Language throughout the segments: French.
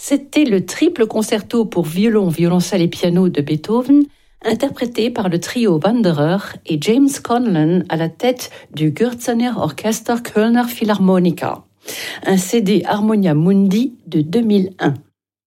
C'était le triple concerto pour violon, violoncelle et piano de Beethoven, interprété par le trio Wanderer et James Conlon à la tête du Gürzener Orchester Kölner Philharmonica, un CD Harmonia Mundi de 2001.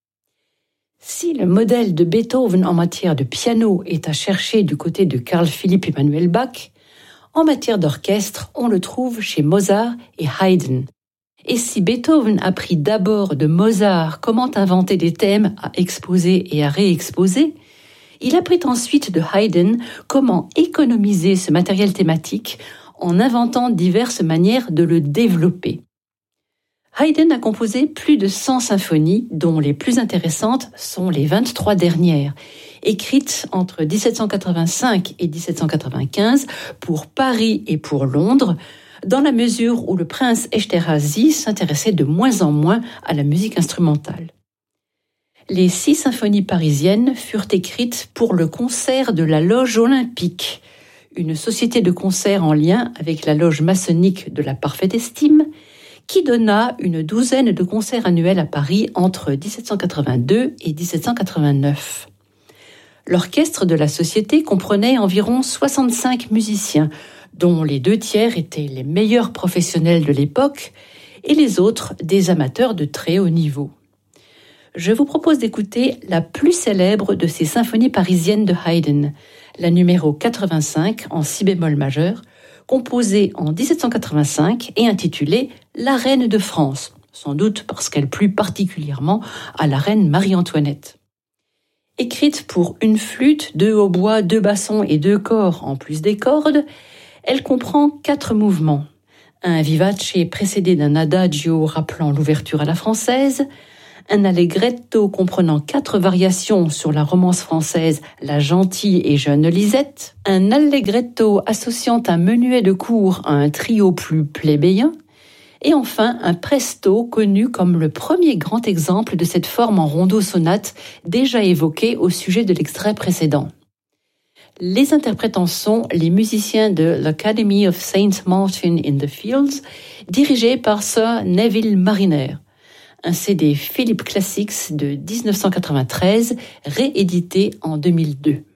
Si le modèle de Beethoven en matière de piano est à chercher du côté de Carl Philipp Emanuel Bach, en matière d'orchestre, on le trouve chez Mozart et Haydn. Et si Beethoven apprit d'abord de Mozart comment inventer des thèmes à exposer et à réexposer, il apprit ensuite de Haydn comment économiser ce matériel thématique en inventant diverses manières de le développer. Haydn a composé plus de 100 symphonies, dont les plus intéressantes sont les 23 dernières, écrites entre 1785 et 1795 pour Paris et pour Londres, dans la mesure où le prince Esterházy s'intéressait de moins en moins à la musique instrumentale. Les 6 symphonies parisiennes furent écrites pour le concert de la Loge Olympique, une société de concert en lien avec la loge maçonnique de la Parfaite Estime, qui donna une douzaine de concerts annuels à Paris entre 1782 et 1789. L'orchestre de la société comprenait environ 65 musiciens, dont les 2/3 étaient les meilleurs professionnels de l'époque et les autres des amateurs de très haut niveau. Je vous propose d'écouter la plus célèbre de ces symphonies parisiennes de Haydn, la numéro 85 en si bémol majeur, composée en 1785 et intitulée « La Reine de France », sans doute parce qu'elle plut particulièrement à la reine Marie-Antoinette. Écrite pour une flûte, 2 hautbois, 2 bassons et 2 cors en plus des cordes, elle comprend 4 mouvements. Un vivace précédé d'un adagio rappelant l'ouverture à la française, un allegretto comprenant 4 variations sur la romance française La gentille et jeune Lisette, un allegretto associant un menuet de cour à un trio plus plébéien, et enfin un presto connu comme le premier grand exemple de cette forme en rondo-sonate déjà évoquée au sujet de l'extrait précédent. Les interprétants sont les musiciens de l'Academy of St. Martin in the Fields, dirigés par Sir Neville Marriner. Un CD Philips Classics de 1993, réédité en 2002.